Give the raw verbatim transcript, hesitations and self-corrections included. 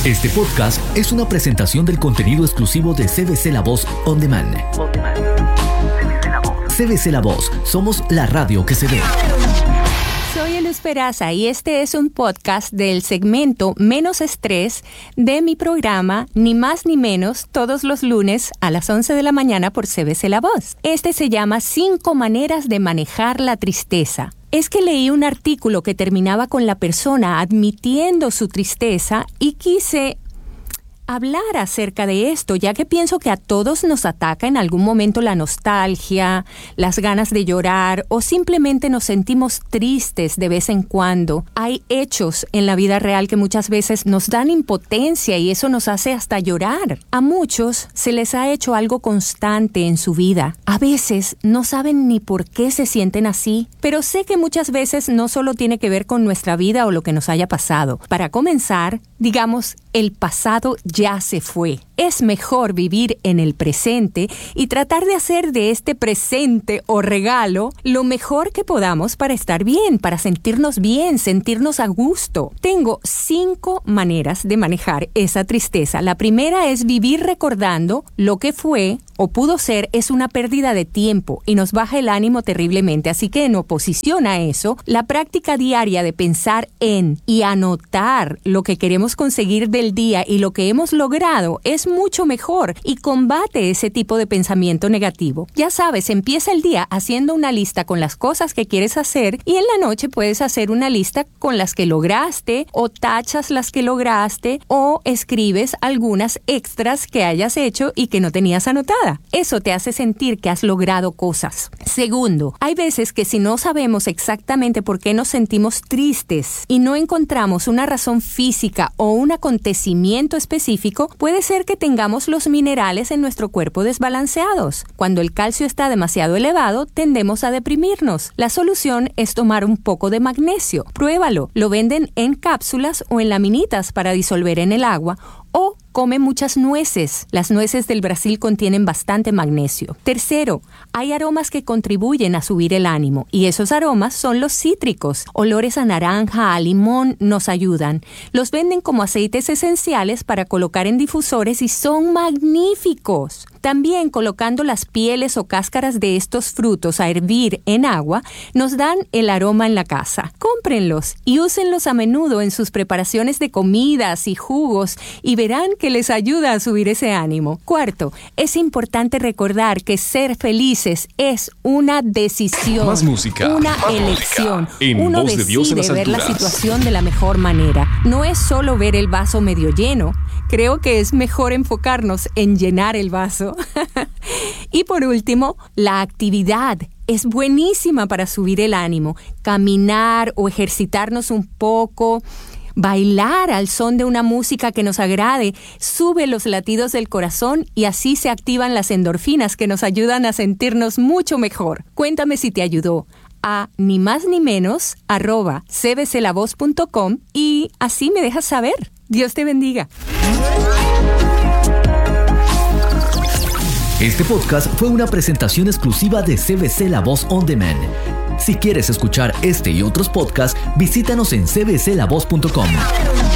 Este podcast es una presentación del contenido exclusivo de C B C La Voz On Demand. On Demand. C B C La Voz. C B C La Voz. Somos la radio que se ve. Soy Eluz Peraza y este es un podcast del segmento Menos Estrés de mi programa Ni Más Ni Menos, todos los lunes a las once de la mañana por C B C La Voz. Este se llama Cinco Maneras de Manejar la Tristeza. Es que leí un artículo que terminaba con la persona admitiendo su tristeza y quise hablar acerca de esto, ya que pienso que a todos nos ataca en algún momento la nostalgia, las ganas de llorar o simplemente nos sentimos tristes de vez en cuando. Hay hechos en la vida real que muchas veces nos dan impotencia y eso nos hace hasta llorar. A muchos se les ha hecho algo constante en su vida. A veces no saben ni por qué se sienten así, pero sé que muchas veces no solo tiene que ver con nuestra vida o lo que nos haya pasado. Para comenzar, digamos, el pasado ya se fue. Es mejor vivir en el presente y tratar de hacer de este presente o regalo lo mejor que podamos para estar bien, para sentirnos bien, sentirnos a gusto. Tengo cinco maneras de manejar esa tristeza. La primera es vivir recordando lo que fue o pudo ser. Es una pérdida de tiempo y nos baja el ánimo terriblemente. Así que en oposición a eso, la práctica diaria de pensar en y anotar lo que queremos conseguir del día y lo que hemos logrado es mucho mejor y combate ese tipo de pensamiento negativo. Ya sabes, empieza el día haciendo una lista con las cosas que quieres hacer y en la noche puedes hacer una lista con las que lograste o tachas las que lograste o escribes algunas extras que hayas hecho y que no tenías anotada. Eso te hace sentir que has logrado cosas. Segundo, hay veces que si no sabemos exactamente por qué nos sentimos tristes y no encontramos una razón física o un acontecimiento específico, puede ser que tengamos los minerales en nuestro cuerpo desbalanceados. Cuando el calcio está demasiado elevado, tendemos a deprimirnos. La solución es tomar un poco de magnesio. Pruébalo. Lo venden en cápsulas o en laminitas para disolver en el agua o come muchas nueces. Las nueces del Brasil contienen bastante magnesio. Tercero, hay aromas que contribuyen a subir el ánimo y esos aromas son los cítricos. Olores a naranja, a limón nos ayudan. Los venden como aceites esenciales para colocar en difusores y son magníficos. También colocando las pieles o cáscaras de estos frutos a hervir en agua nos dan el aroma en la casa. Cómprenlos y úsenlos a menudo en sus preparaciones de comidas y jugos y verán que les ayuda a subir ese ánimo. Cuarto, es importante recordar que ser felices es una decisión. Más música. Una Más elección. música. En Uno Voz de Dios en las decide ver la alturas. situación de la mejor manera. No es solo ver el vaso medio lleno. Creo que es mejor enfocarnos en llenar el vaso. Y por último, la actividad es buenísima para subir el ánimo. Caminar o ejercitarnos un poco, bailar al son de una música que nos agrade, sube los latidos del corazón y así se activan las endorfinas que nos ayudan a sentirnos mucho mejor. Cuéntame si te ayudó. A ni más ni menos arroba c b c la voz punto com y así me dejas saber. Dios te bendiga. Este podcast fue una presentación exclusiva de C B C La Voz On Demand. Si quieres escuchar este y otros podcasts, visítanos en c b c la voz punto com.